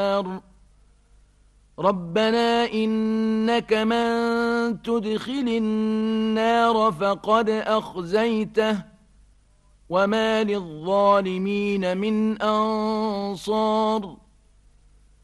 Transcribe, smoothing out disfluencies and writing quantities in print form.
ربنا إنك من تدخل النار فقد أخزيته وما للظالمين من أنصار